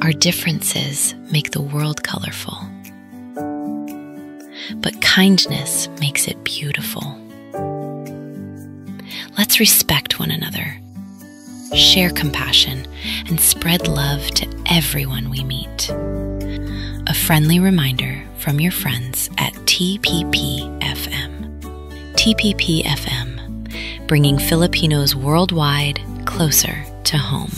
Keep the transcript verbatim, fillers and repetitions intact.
Our differences make the world colorful, but kindness makes it beautiful. Let's respect one another, share compassion, and spread love to everyone we meet. A friendly reminder from your friends at T P P F M. T P P F M, bringing Filipinos worldwide closer to home.